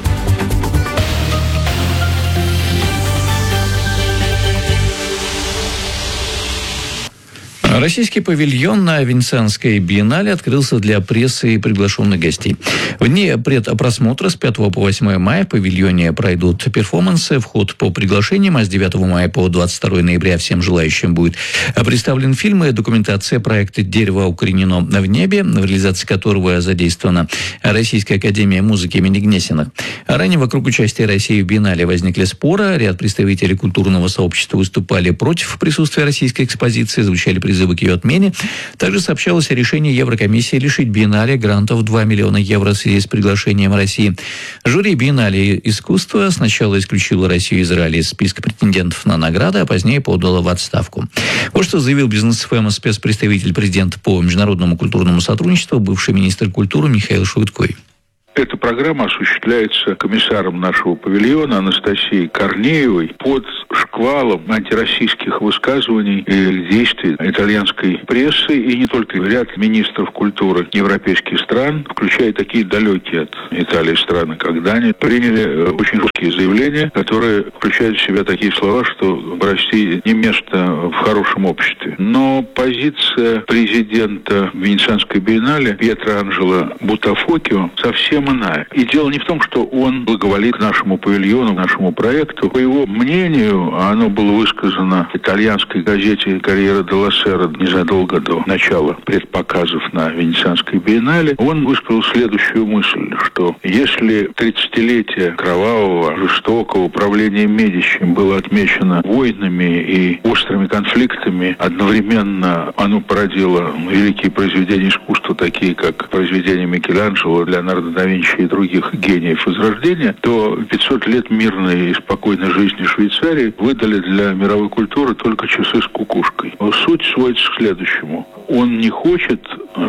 Российский павильон на Венецианской биеннале открылся для прессы и приглашенных гостей. В дни предпросмотра с 5 по 8 мая в павильоне пройдут перформансы, вход по приглашениям, а с 9 мая по 22 ноября всем желающим будет представлен фильм и документация проекта «Дерево укоренено в небе», в реализации которого задействована Российская академия музыки имени Гнесиных. Ранее вокруг участия России в биеннале возникли споры. Ряд представителей культурного сообщества выступали против присутствия российской экспозиции, звучали призывы к ее отмене. Также сообщалось о решении Еврокомиссии лишить биеннале грантов 2 миллиона евро в связи с приглашением России. Жюри биеннале искусства сначала исключило Россию и Израиль из списка претендентов на награды, а позднее подало в отставку. Вот что заявил Бизнес-ФМ спецпредставитель президента по международному культурному сотрудничеству, бывший министр культуры Михаил Шуйткой. Эта программа осуществляется комиссаром нашего павильона Анастасией Корнеевой под шквалом антироссийских высказываний и действий итальянской прессы, и не только. Ряд министров культуры европейских стран, включая такие далекие от Италии страны, как Дания, приняли очень жесткие заявления, которые включают в себя такие слова, что в России не место в хорошем обществе. Но позиция президента Венецианской биеннале Пьетро Анджело Бутафокио совсем иная. И дело не в том, что он благоволит к нашему павильону, к нашему проекту. По его мнению, оно было высказано в итальянской газете «Корьера делла Сера» незадолго до начала предпоказов на Венецианской биеннале. Он высказал следующую мысль, что если 30-летие кровавого, жестокого правления Медичи было отмечено войнами и острыми конфликтами, одновременно оно породило великие произведения искусства, такие как произведения Микеланджело, Леонардо да Винчи и других гениев Возрождения, то 500 лет мирной и спокойной жизни Швейцарии выдали для мировой культуры только часы с кукушкой. Суть сводится к следующему. Он не хочет,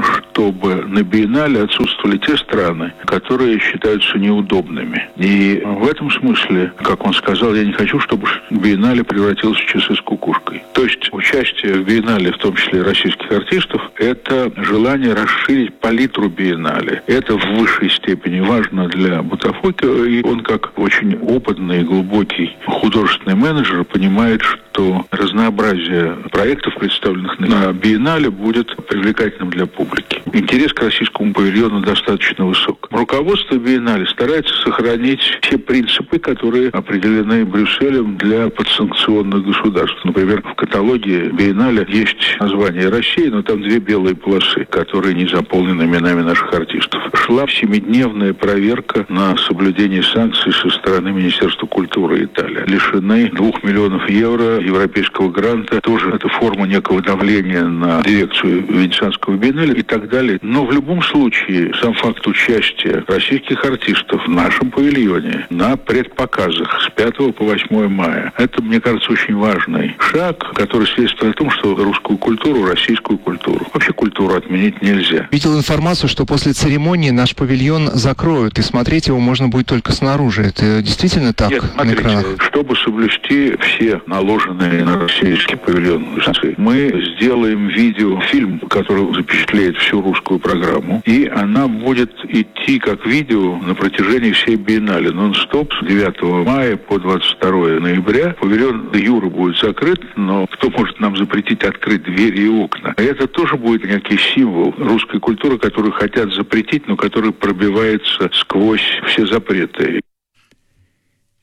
чтобы на биеннале отсутствовали те страны, которые считаются неудобными. И в этом смысле, как он сказал, я не хочу, чтобы биеннале превратилось в часы с кукушкой. То есть участие в биеннале, в том числе российских артистов, это желание расширить палитру биеннале. Это в высшей степени важно для Бутафокио, и он, как очень опытный и глубокий художественный менеджер, понимает, что разнообразие проектов, представленных на биеннале, будет привлекательным для публики. Интерес к российскому павильону достаточно высок. Руководство биеннале старается сохранить те принципы, которые определены Брюсселем для подсанкционных государств. Например, в каталоге биеннале есть название России, но там 2 белые полосы, которые не заполнены именами наших артистов. Шла 7-дневная проверка на соблюдение санкций со стороны Министерства культуры Италии. Лишены 2 миллионов евро европейского гранта. Тоже это форма некого давления на дирекцию Венецианского биеннале и так далее. Но в любом случае сам факт участия российских артистов в нашем павильоне на предпоказах с 5 по 8 мая, это, мне кажется, очень важный шаг, который свидетельствует о том, что русскую культуру, российскую культуру, вообще культуру отменить нельзя. Видел информацию, что после церемонии наш павильон закроют, и смотреть его можно будет только снаружи. Это действительно так? Нет, смотрите, чтобы соблюсти все наложенные на российский павильон санкции, мы сделаем видеофильм, который запечатлеет всю русскую программу, и она будет идти как видео на протяжении всей биеннале, нон-стоп, с 9 мая по 22 ноября. Павильон Юра будет закрыт, но кто может нам запретить открыть двери и окна? Это тоже будет некий символ русской культуры, которую хотят запретить, но который пробивается сквозь все запреты.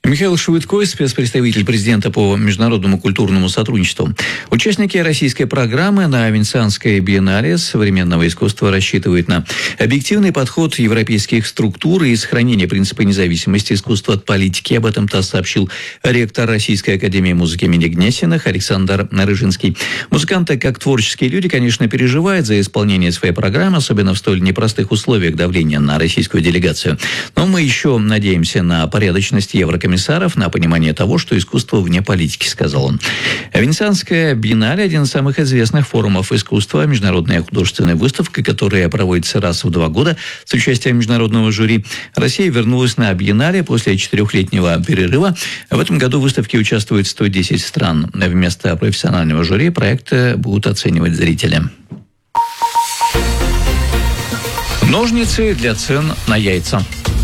Михаил Швыдкой, спецпредставитель президента по международному культурному сотрудничеству. Участники российской программы на Венецианской биеннале современного искусства рассчитывают на объективный подход европейских структур и сохранение принципа независимости искусства от политики. Об этом ТАСС сообщил ректор Российской академии музыки имени Гнесиных Александр Рыжинский. Музыканты, как творческие люди, конечно, переживают за исполнение своей программы, особенно в столь непростых условиях давления на российскую делегацию. Но мы еще надеемся на порядочность еврокомиссаров, на понимание того, что искусство вне политики, сказал он. Венецианская биеннале – один из самых известных форумов искусства, международная художественная выставка, которая проводится раз в 2 года с участием международного жюри. Россия вернулась на биеннале после 4-летнего перерыва. В этом году в выставке участвует 110 стран. Вместо профессионального жюри проекты будут оценивать зрители. Ножницы для цен на яйца.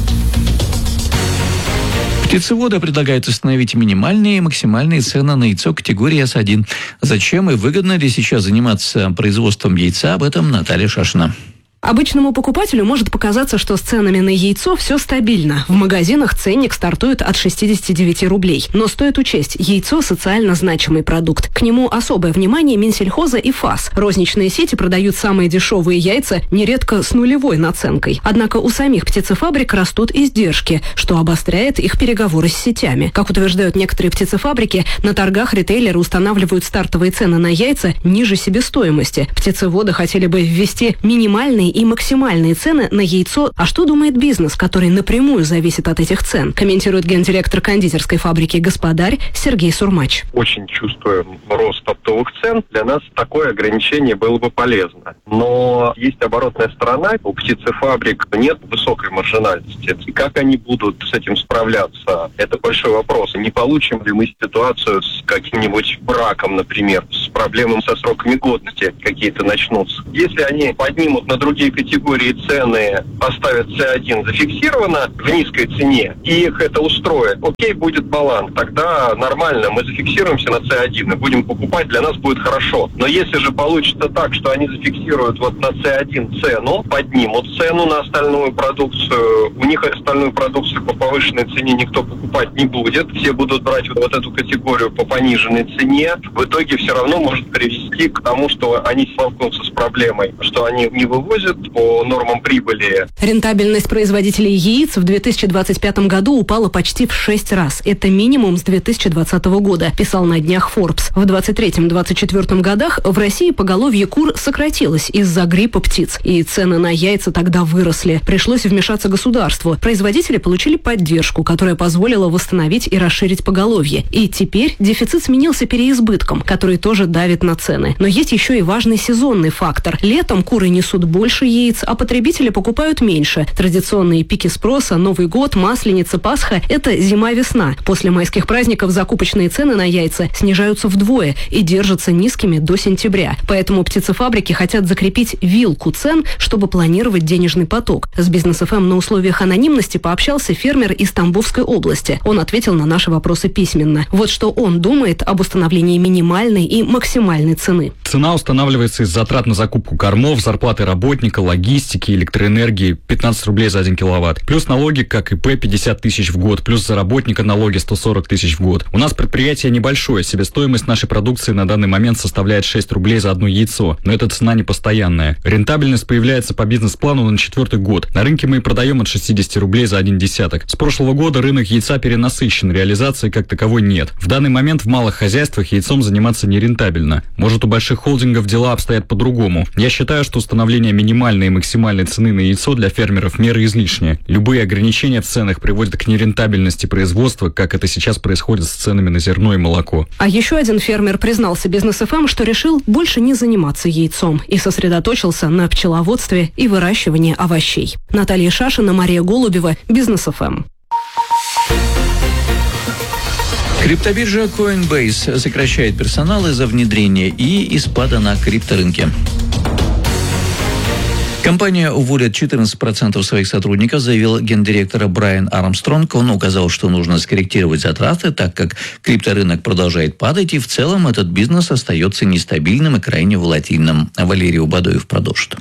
Птицеводы предлагают установить минимальные и максимальные цены на яйцо категории С1. Зачем и выгодно ли сейчас заниматься производством яйца, об этом Наталья Шашина. Обычному покупателю может показаться, что с ценами на яйцо все стабильно. В магазинах ценник стартует от 69 рублей. Но стоит учесть, яйцо – социально значимый продукт. К нему особое внимание Минсельхоза и ФАС. Розничные сети продают самые дешевые яйца, нередко с нулевой наценкой. Однако у самих птицефабрик растут издержки, что обостряет их переговоры с сетями. Как утверждают некоторые птицефабрики, на торгах ритейлеры устанавливают стартовые цены на яйца ниже себестоимости. Птицеводы хотели бы ввести минимальные и максимальные цены на яйцо. А что думает бизнес, который напрямую зависит от этих цен? Комментирует гендиректор кондитерской фабрики «Господарь» Сергей Сурмач. Очень чувствуем рост оптовых цен. Для нас такое ограничение было бы полезно. Но есть оборотная сторона. У птицефабрик нет высокой маржинальности. И как они будут с этим справляться? Это большой вопрос. Не получим ли мы ситуацию с каким-нибудь браком, например, с проблемами со сроками годности какие-то начнутся? Если они поднимут на другие категории цены, оставят С1 зафиксировано в низкой цене, и их это устроит, окей, будет баланс. Тогда нормально, мы зафиксируемся на С1 и будем покупать, для нас будет хорошо. Но если же получится так, что они зафиксируют вот на С1 цену, поднимут цену на остальную продукцию, у них остальную продукцию по повышенной цене никто покупать не будет, все будут брать вот эту категорию по пониженной цене, в итоге все равно может привести к тому, что они столкнутся с проблемой, что они не вывозят по нормам прибыли. Рентабельность производителей яиц в 2025 году упала почти в 6 раз. Это минимум с 2020 года, писал на днях Forbes. В 2023-2024 годах в России поголовье кур сократилось из-за гриппа птиц. И цены на яйца тогда выросли. Пришлось вмешаться государству. Производители получили поддержку, которая позволила восстановить и расширить поголовье. И теперь дефицит сменился переизбытком, который тоже давит на цены. Но есть еще и важный сезонный фактор. Летом куры несут больше яиц, а потребители покупают меньше. Традиционные пики спроса, Новый год, Масленица, Пасха – это зима-весна. После майских праздников закупочные цены на яйца снижаются вдвое и держатся низкими до сентября. Поэтому птицефабрики хотят закрепить вилку цен, чтобы планировать денежный поток. С Бизнес ФМ на условиях анонимности пообщался фермер из Тамбовской области. Он ответил на наши вопросы письменно. Вот что он думает об установлении минимальной и максимальной цены. Цена устанавливается из затрат на закупку кормов, зарплаты работника, логистики, электроэнергии 15 рублей за 1 киловатт. Плюс налоги, как ИП, 50 тысяч в год. Плюс за работника налоги 140 тысяч в год. У нас предприятие небольшое. Себестоимость нашей продукции на данный момент составляет 6 рублей за одно яйцо. Но эта цена не постоянная. Рентабельность появляется по бизнес-плану на 4-й год. На рынке мы продаем от 60 рублей за 1 десяток. С прошлого года рынок яйца перенасыщен. Реализации как таковой нет. В данный момент в малых хозяйствах яйцом заниматься нерентабельно. Может, у больших холдингов дела обстоят по-другому. Я считаю, что установление минимальной и максимальной цены на яйцо для фермеров меры излишние. Любые ограничения в ценах приводят к нерентабельности производства, как это сейчас происходит с ценами на зерно и молоко. А еще один фермер признался Бизнес ФМ, что решил больше не заниматься яйцом и сосредоточился на пчеловодстве и выращивании овощей. Наталья Шашина, Мария Голубева, Бизнес ФМ. Криптобиржа Coinbase сокращает персонал из-за внедрения ИИ и спада на крипторынке. Компания уволит 14% своих сотрудников, заявил гендиректор Брайан Армстронг. Он указал, что нужно скорректировать затраты, так как крипторынок продолжает падать, и в целом этот бизнес остается нестабильным и крайне волатильным. Валерий Убадоев продолжит.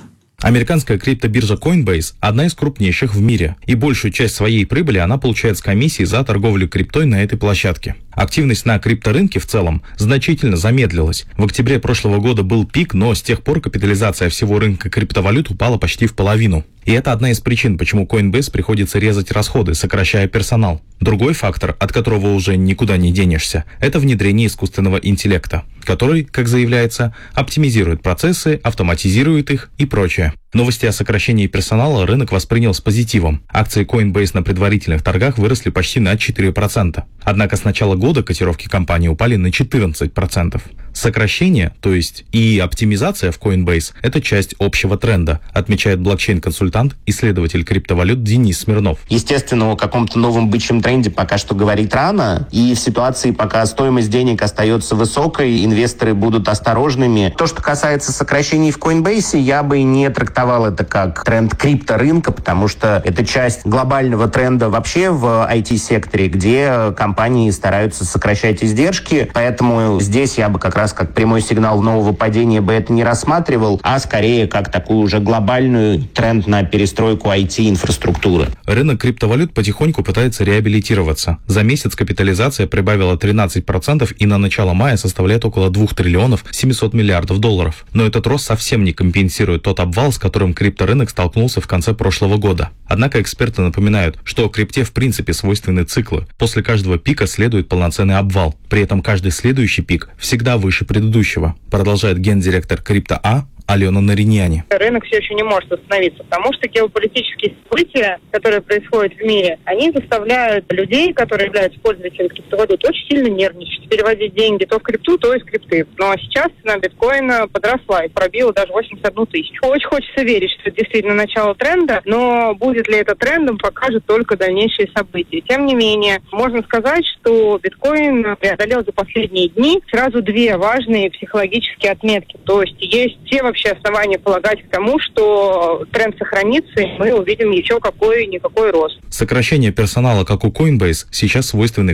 Американская криптобиржа Coinbase – одна из крупнейших в мире, и большую часть своей прибыли она получает с комиссии за торговлю криптой на этой площадке. Активность на крипторынке в целом значительно замедлилась. В октябре прошлого года был пик, но с тех пор капитализация всего рынка криптовалют упала почти в половину. И это одна из причин, почему Coinbase приходится резать расходы, сокращая персонал. Другой фактор, от которого уже никуда не денешься, это внедрение искусственного интеллекта, который, как заявляется, оптимизирует процессы, автоматизирует их и прочее. Новости о сокращении персонала рынок воспринял с позитивом. Акции Coinbase на предварительных торгах выросли почти на 4%. Однако с начала года котировки компании упали на 14%. Сокращение, то есть и оптимизация в Coinbase – это часть общего тренда, отмечает блокчейн-консультант, исследователь криптовалют Денис Смирнов. Естественно, о каком-то новом бычьем тренде пока что говорить рано, и в ситуации, пока стоимость денег остается высокой, инвесторы будут осторожными. То, что касается сокращений в Coinbase, я бы не трактовал это как тренд крипторынка, потому что это часть глобального тренда вообще в IT-секторе, где компании стараются сокращать издержки, поэтому здесь я бы как раз как прямой сигнал нового падения бы это не рассматривал, а скорее как такую уже глобальную тренд на перестройку IT-инфраструктуры. Рынок криптовалют потихоньку пытается реабилитироваться. За месяц капитализация прибавила 13% и на начало мая составляет около 2 триллионов 700 миллиардов долларов. Но этот рост совсем не компенсирует тот обвал, с которым крипторынок столкнулся в конце прошлого года. Однако эксперты напоминают, что крипте в принципе свойственны циклы. После каждого пика следует полноценный обвал. При этом каждый следующий пик всегда выше предыдущего, продолжает гендиректор Крипто.А Алена Нариньяни. Рынок все еще не может остановиться, потому что геополитические события, которые происходят в мире, они заставляют людей, которые являются пользователями криптовалют, очень сильно нервничать, переводить деньги то в крипту, то из крипты. Ну а сейчас цена биткоина подросла и пробила даже 81 тысячу. Очень хочется верить, что это действительно начало тренда, но будет ли это трендом, покажет только дальнейшие события. Тем не менее, можно сказать, что биткоин преодолел за последние дни сразу две важные психологические отметки. То есть есть те вообще основания полагать к тому, что тренд сохранится, и мы увидим еще какой-никакой рост. Сокращение персонала, как у Coinbase, сейчас свойственны